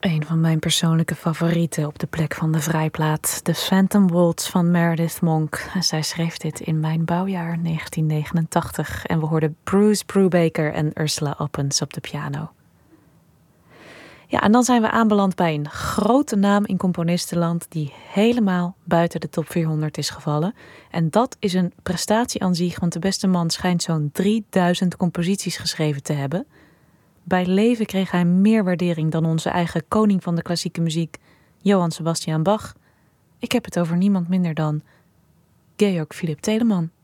Een van mijn persoonlijke favorieten op de plek van de vrijplaat. The Phantom Waltz van Meredith Monk. En zij schreef dit in mijn bouwjaar 1989. En we hoorden Bruce Brubaker en Ursula Oppens op de piano. Ja, en dan zijn we aanbeland bij een grote naam in componistenland die helemaal buiten de top 400 is gevallen. En dat is een prestatie aan zich, want de beste man schijnt zo'n 3000 composities geschreven te hebben. Bij leven kreeg hij meer waardering dan onze eigen koning van de klassieke muziek, Johann Sebastian Bach. Ik heb het over niemand minder dan Georg Philipp Telemann.